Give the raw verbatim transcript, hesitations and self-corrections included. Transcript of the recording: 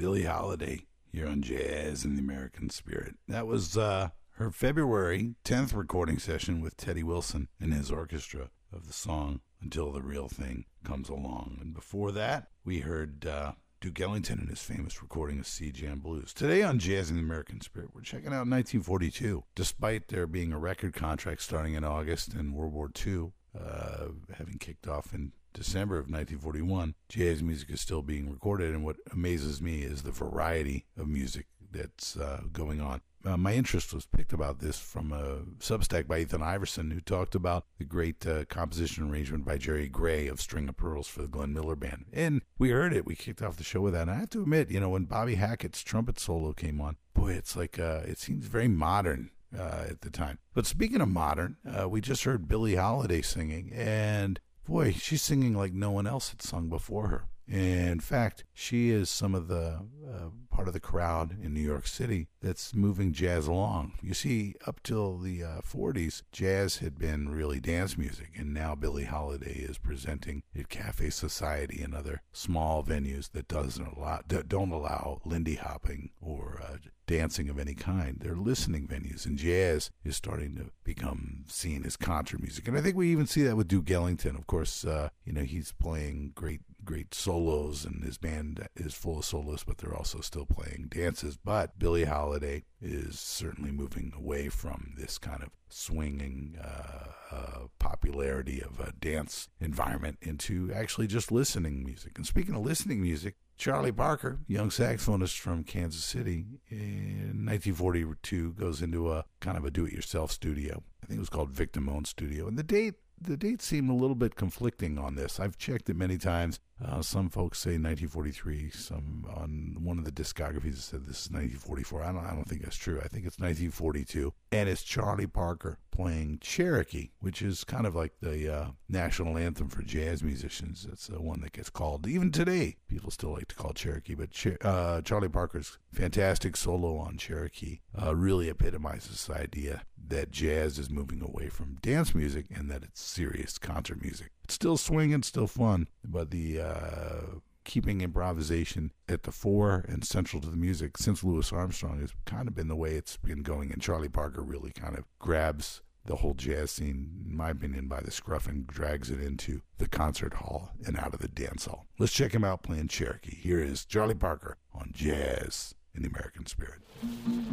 Billie Holiday here on Jazz in the American Spirit. That was uh, her February tenth recording session with Teddy Wilson and his orchestra of the song Until the Real Thing Comes Along. And before that, we heard uh, Duke Ellington and his famous recording of Sea Jam Blues. Today on Jazz in the American Spirit, we're checking out nineteen forty-two. Despite there being a record contract starting in August and World War Two uh, having kicked off in December of nineteen forty-one, jazz music is still being recorded, and what amazes me is the variety of music that's uh, going on. Uh, my interest was picked about this from a Substack by Ethan Iverson, who talked about the great uh, composition arrangement by Jerry Gray of String of Pearls for the Glenn Miller Band. And we heard it. We kicked off the show with that. And I have to admit, you know, when Bobby Hackett's trumpet solo came on, boy, it's like, uh, it seems very modern uh, at the time. But speaking of modern, uh, we just heard Billie Holiday singing, and boy, she's singing like no one else had sung before her. In fact, she is some of the uh, part of the crowd in New York City that's moving jazz along. You see, up till the uh, forties, jazz had been really dance music, and now Billie Holiday is presenting at Cafe Society and other small venues that doesn't allow, that don't allow Lindy hopping or uh, dancing of any kind. They're listening venues, and jazz is starting to become seen as contra music. And I think we even see that with Duke Ellington. Of course, uh, you know, he's playing great, great solos, and his band is full of soloists, but they're also still playing dances. But Billie Holiday is certainly moving away from this kind of swinging uh, uh, popularity of a dance environment into actually just listening music. And speaking of listening music, Charlie Parker, young saxophonist from Kansas City, in nineteen forty-two goes into a kind of a do-it-yourself studio. I think it was called Victim Owned Studio. And the date, the dates seem a little bit conflicting on this. I've checked it many times. Uh, some folks say nineteen forty-three. Some on one of the discographies said this is nineteen forty-four. I don't. I don't think that's true. I think it's nineteen forty-two, and it's Charlie Parker playing Cherokee, which is kind of like the uh, national anthem for jazz musicians. It's the one that gets called even today. People still like to call it Cherokee, but Cher- uh, Charlie Parker's fantastic solo on Cherokee uh, really epitomizes this idea that jazz is moving away from dance music and that it's serious contra music. It's still swinging, still fun, but the uh, keeping improvisation at the fore and central to the music since Louis Armstrong has kind of been the way it's been going, and Charlie Parker really kind of grabs the whole jazz scene, in my opinion, by the scruff and drags it into the concert hall and out of the dance hall. Let's check him out playing Cherokee. Here is Charlie Parker on Jazz in the American Spirit.